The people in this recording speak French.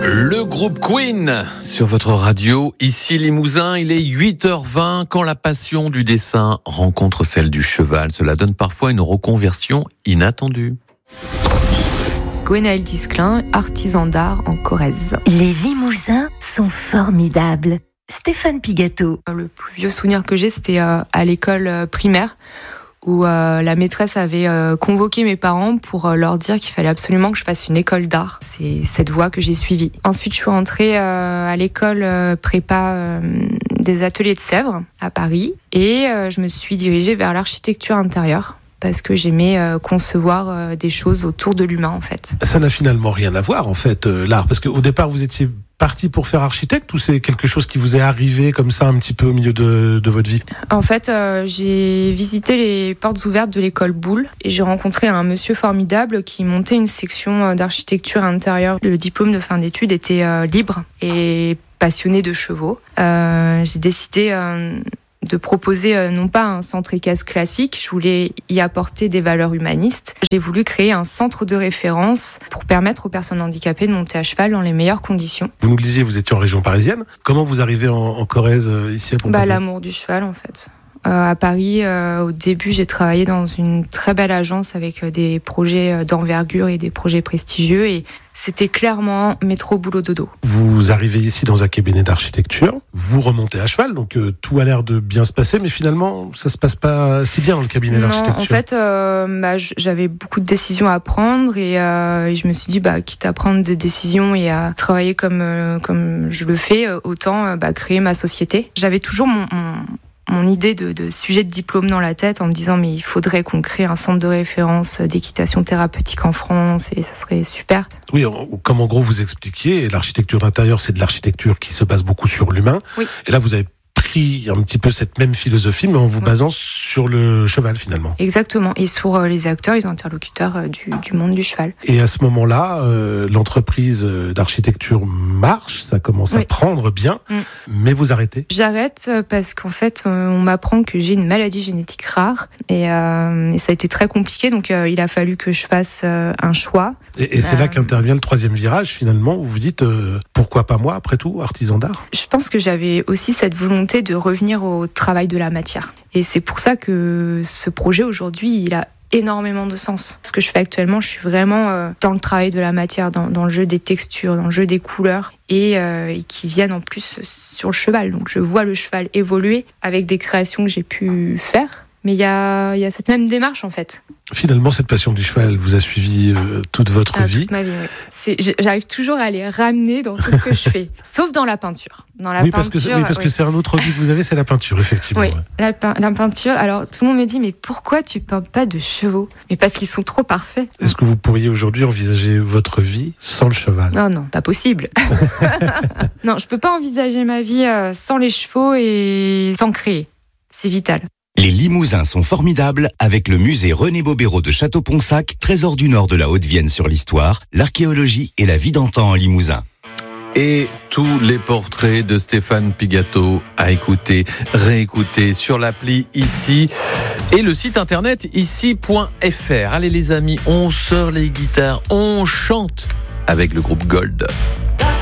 Le groupe Queen sur votre radio, ici Limousin, il est 8h20. Quand la passion du dessin rencontre celle du cheval, cela donne parfois une reconversion inattendue. Gwenaëlle Disclin, artisan d'art en Corrèze. Les Limousins sont formidables. Stéphane Pigato. Le plus vieux souvenir que j'ai, c'était à l'école primaire, où la maîtresse avait convoqué mes parents pour leur dire qu'il fallait absolument que je fasse une école d'art. C'est cette voie que j'ai suivie. Ensuite, je suis rentrée à l'école prépa des ateliers de Sèvres à Paris et je me suis dirigée vers l'architecture intérieure parce que j'aimais concevoir des choses autour de l'humain en fait. Ça n'a finalement rien à voir en fait, l'art, parce qu'au départ vous étiez parti pour faire architecte ou c'est quelque chose qui vous est arrivé comme ça un petit peu au milieu de votre vie ? En fait, j'ai visité les portes ouvertes de l'école Boulle et j'ai rencontré un monsieur formidable qui montait une section d'architecture intérieure. Le diplôme de fin d'études était libre et passionné de chevaux. J'ai décidé de proposer non pas un centre équestre classique, je voulais y apporter des valeurs humanistes. J'ai voulu créer un centre de référence pour permettre aux personnes handicapées de monter à cheval dans les meilleures conditions. Vous nous le disiez, vous étiez en région parisienne. Comment vous arrivez en Corrèze ici à Pompadour ? L'amour du cheval en fait. À Paris, au début, j'ai travaillé dans une très belle agence avec des projets d'envergure et des projets prestigieux et c'était clairement métro boulot dodo. Vous arrivez ici dans un cabinet d'architecture, vous remontez à cheval, donc tout a l'air de bien se passer, mais finalement, ça se passe pas si bien dans le cabinet d'architecture. En fait, j'avais beaucoup de décisions à prendre et je me suis dit, quitte à prendre des décisions et à travailler comme je le fais, autant créer ma société. J'avais toujours mon idée de sujet de diplôme dans la tête en me disant mais il faudrait qu'on crée un centre de référence d'équitation thérapeutique en France et ça serait super. Oui, comme en gros vous expliquiez, l'architecture d'intérieur c'est de l'architecture qui se base beaucoup sur l'humain. Oui. Et là vous avez pris un petit peu cette même philosophie mais en vous basant sur le cheval finalement. Exactement, et sur les acteurs, les interlocuteurs du monde du cheval. Et à ce moment-là, l'entreprise d'architecture marche, ça commence à prendre bien, mais vous arrêtez ? J'arrête parce qu'en fait, on m'apprend que j'ai une maladie génétique rare et ça a été très compliqué, donc il a fallu que je fasse un choix. Et c'est là qu'intervient le troisième virage finalement, où vous dites pourquoi pas moi après tout, artisan d'art ? Je pense que j'avais aussi cette volonté de revenir au travail de la matière. Et c'est pour ça que ce projet aujourd'hui, il a énormément de sens. Ce que je fais actuellement, je suis vraiment dans le travail de la matière, dans le jeu des textures, dans le jeu des couleurs et qui viennent en plus sur le cheval. Donc je vois le cheval évoluer avec des créations que j'ai pu faire. Mais il y a cette même démarche en fait. Finalement, cette passion du cheval vous a suivi toute votre vie. Toute ma vie, oui. J'arrive toujours à les ramener dans tout ce que je fais, sauf dans la peinture. Parce que c'est un autre hobby que vous avez, c'est la peinture, effectivement. Oui, la peinture. Alors, tout le monde me dit, mais pourquoi tu peins pas de chevaux ? Mais parce qu'ils sont trop parfaits. Est-ce que vous pourriez aujourd'hui envisager votre vie sans le cheval ? Non, pas possible. Non, je peux pas envisager ma vie sans les chevaux et sans créer. C'est vital. Les Limousins sont formidables avec le musée René Bobéro de Château-Ponsac, trésor du nord de la Haute-Vienne sur l'histoire, l'archéologie et la vie d'antan en Limousin. Et tous les portraits de Stéphane Pigato à écouter, réécouter sur l'appli ici et le site internet ici.fr. Allez les amis, on sort les guitares, on chante avec le groupe Gold.